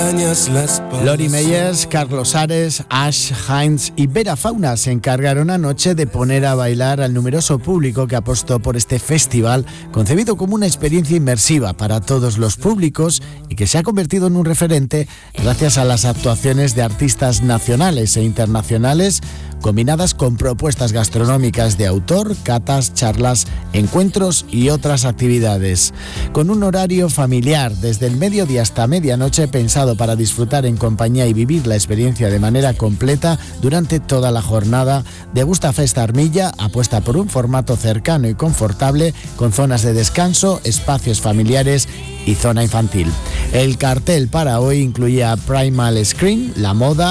Lori Meyers, Carlos Ares, Ash Hines y Vera Fauna se encargaron anoche de poner a bailar al numeroso público que apostó por este festival, concebido como una experiencia inmersiva para todos los públicos y que se ha convertido en un referente gracias a las actuaciones de artistas nacionales e internacionales, combinadas con propuestas gastronómicas de autor, catas, charlas, encuentros y otras actividades. Con un horario familiar desde el mediodía hasta medianoche pensado para disfrutar en compañía y vivir la experiencia de manera completa durante toda la jornada, Degusta Fest Armilla apuesta por un formato cercano y confortable con zonas de descanso, espacios familiares y zona infantil. El cartel para hoy incluía Primal Screen, la moda,